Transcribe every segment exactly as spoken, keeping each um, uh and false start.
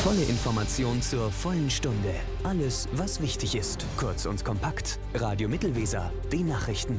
volle Information zur vollen Stunde. Alles, was wichtig ist. Kurz und kompakt. Radio Mittelweser. Die Nachrichten.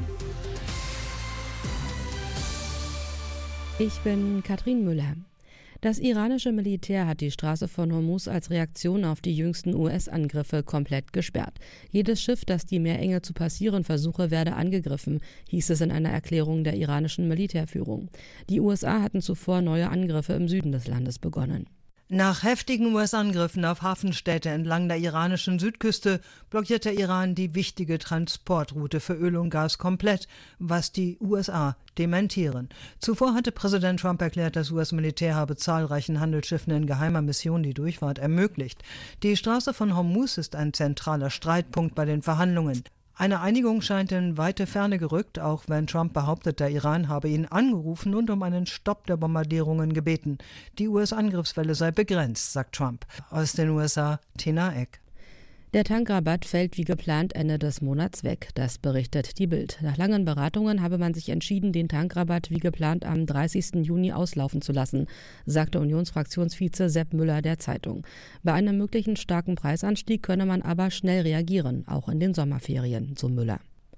Ich bin Katrin Müller. Das iranische Militär hat die Straße von Hormuz als Reaktion auf die jüngsten U S-Angriffe komplett gesperrt. Jedes Schiff, das die Meerenge zu passieren versuche, werde angegriffen, hieß es in einer Erklärung der iranischen Militärführung. Die U S A hatten zuvor neue Angriffe im Süden des Landes begonnen. Nach heftigen U S-Angriffen auf Hafenstädte entlang der iranischen Südküste blockiert der Iran die wichtige Transportroute für Öl und Gas komplett, was die U S A dementieren. Zuvor hatte Präsident Trump erklärt, das U S-Militär habe zahlreichen Handelsschiffen in geheimer Mission die Durchfahrt ermöglicht. Die Straße von Hormuz ist ein zentraler Streitpunkt bei den Verhandlungen. Eine Einigung scheint in weite Ferne gerückt, auch wenn Trump behauptet, der Iran habe ihn angerufen und um einen Stopp der Bombardierungen gebeten. Die U S-Angriffswelle sei begrenzt, sagt Trump. Aus den U S A, Tina Eck. Der Tankrabatt fällt wie geplant Ende des Monats weg, das berichtet die Bild. Nach langen Beratungen habe man sich entschieden, den Tankrabatt wie geplant am dreißigsten Juni auslaufen zu lassen, sagte Unionsfraktionsvize Sepp Müller der Zeitung. Bei einem möglichen starken Preisanstieg könne man aber schnell reagieren, auch in den Sommerferien, so Müller.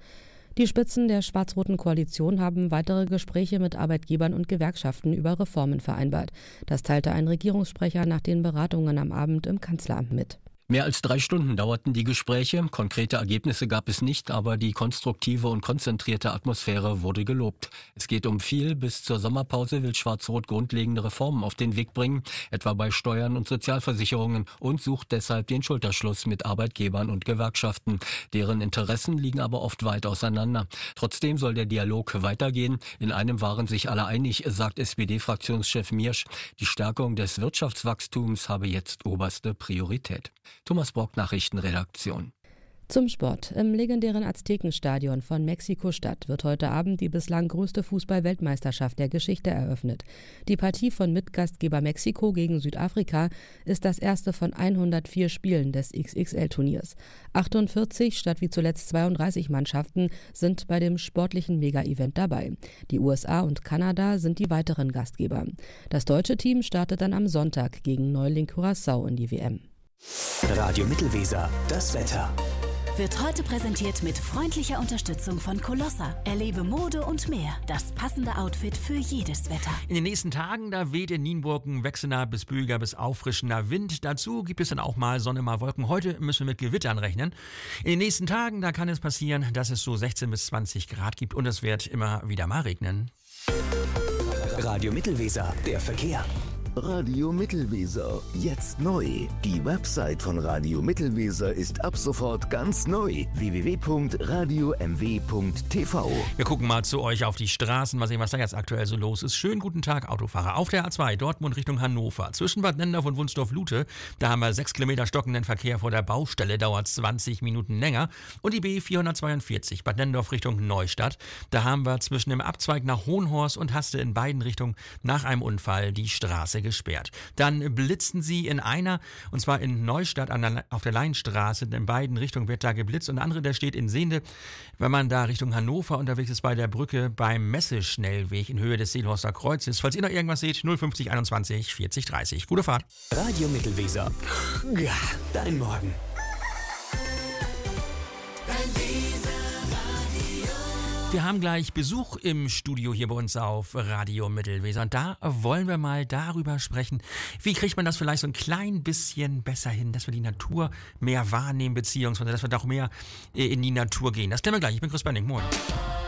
Die Spitzen der schwarz-roten Koalition haben weitere Gespräche mit Arbeitgebern und Gewerkschaften über Reformen vereinbart. Das teilte ein Regierungssprecher nach den Beratungen am Abend im Kanzleramt mit. Mehr als drei Stunden dauerten die Gespräche. Konkrete Ergebnisse gab es nicht, aber die konstruktive und konzentrierte Atmosphäre wurde gelobt. Es geht um viel. Bis zur Sommerpause will Schwarz-Rot grundlegende Reformen auf den Weg bringen, etwa bei Steuern und Sozialversicherungen, und sucht deshalb den Schulterschluss mit Arbeitgebern und Gewerkschaften. Deren Interessen liegen aber oft weit auseinander. Trotzdem soll der Dialog weitergehen. In einem waren sich alle einig, sagt S P D-Fraktionschef Miersch. Die Stärkung des Wirtschaftswachstums habe jetzt oberste Priorität. Thomas Brock, Nachrichtenredaktion. Zum Sport. Im legendären Aztekenstadion von Mexiko-Stadt wird heute Abend die bislang größte Fußball-Weltmeisterschaft der Geschichte eröffnet. Die Partie von Mitgastgeber Mexiko gegen Südafrika ist das erste von hundertvier Spielen des X X L-Turniers. achtundvierzig statt wie zuletzt zweiunddreißig Mannschaften sind bei dem sportlichen Mega-Event dabei. Die U S A und Kanada sind die weiteren Gastgeber. Das deutsche Team startet dann am Sonntag gegen Neuling Curaçao in die W M. Radio Mittelweser, das Wetter. Wird heute präsentiert mit freundlicher Unterstützung von Colossa. Erlebe Mode und mehr. Das passende Outfit für jedes Wetter. In den nächsten Tagen, da weht in Nienburg ein wechselnder bis böiger bis auffrischender Wind. Dazu gibt es dann auch mal Sonne, mal Wolken. Heute müssen wir mit Gewittern rechnen. In den nächsten Tagen, da kann es passieren, dass es so sechzehn bis zwanzig Grad gibt und es wird immer wieder mal regnen. Radio Mittelweser, der Verkehr. Radio Mittelweser, jetzt neu. Die Website von Radio Mittelweser ist ab sofort ganz neu. w w w punkt radio m w punkt t v. Wir gucken mal zu euch auf die Straßen, mal sehen, was da jetzt aktuell so los ist. Schönen guten Tag, Autofahrer. Auf der A zwei, Dortmund Richtung Hannover. Zwischen Bad Nennendorf und Wunsdorf-Lute, da haben wir sechs Kilometer stockenden Verkehr vor der Baustelle, dauert zwanzig Minuten länger. Und die B vierhundertzweiundvierzig, Bad Nennendorf Richtung Neustadt, da haben wir zwischen dem Abzweig nach Hohenhorst und Haste in beiden Richtungen nach einem Unfall die Straße gesperrt. Dann blitzen sie in einer, und zwar in Neustadt an der, auf der Leinstraße. In beiden Richtungen wird da geblitzt. Und der andere, der steht in Sehnde, wenn man da Richtung Hannover unterwegs ist, bei der Brücke beim Messeschnellweg in Höhe des Seelhorster Kreuzes. Falls ihr noch irgendwas seht, null fünfzig einundzwanzig vierzig dreißig. Gute Fahrt. Radio Mittelweser. Ja, dein Morgen. Wir haben gleich Besuch im Studio hier bei uns auf Radio Mittelweser. Und da wollen wir mal darüber sprechen, wie kriegt man das vielleicht so ein klein bisschen besser hin, dass wir die Natur mehr wahrnehmen, beziehungsweise dass wir doch mehr in die Natur gehen. Das klären wir gleich. Ich bin Chris Benning. Moin.